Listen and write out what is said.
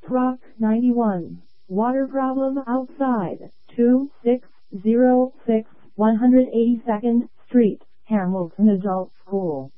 Truck 91. Water problem outside. 2606 182nd Street, Hamilton Adult School.